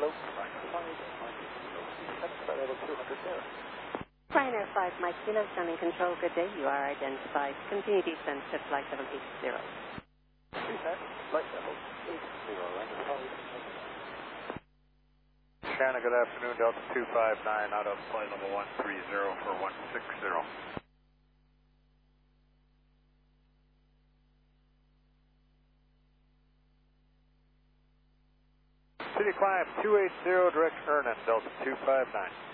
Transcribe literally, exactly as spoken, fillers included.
Hello, Ryanair five, Mike Kilo, seven star level two hundred there. Ryanair five, Mike Kilo, sounding control, good day. You are identified. Continue descent to flight level eight zero. Descent, flight level eight zero, Ryanair five. Shannon, good afternoon, Delta two five nine out of flight level one three zero for one six zero. City climb two eight zero, direct Ernan, Delta two five nine.